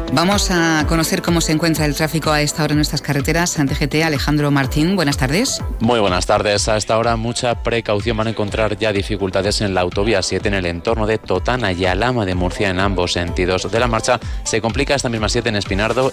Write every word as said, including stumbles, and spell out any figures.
Vamos a conocer cómo se encuentra el tráfico a esta hora en nuestras carreteras. Ante G T, Alejandro Martín, buenas tardes. Muy buenas tardes. A esta hora mucha precaución. Van a encontrar ya dificultades en la autovía siete en el entorno de Totana y Alhama de Murcia en ambos sentidos de la marcha. Se complica esta misma siete en Espinardo